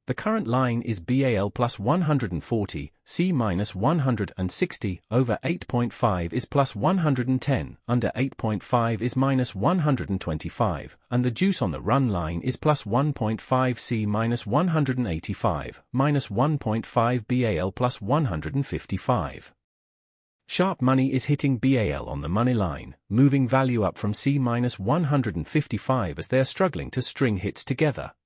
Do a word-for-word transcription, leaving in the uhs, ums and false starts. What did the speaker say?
The current line is B A L plus one hundred forty, C minus one hundred sixty, over eight point five is plus one hundred ten, under eight point five is minus one hundred twenty-five, and the juice on the run line is plus one point five C minus one hundred eighty-five, minus one point five B A L plus one hundred fifty-five. Sharp money is hitting B A L on the money line, moving value up from C minus one hundred fifty-five as they are struggling to string hits together.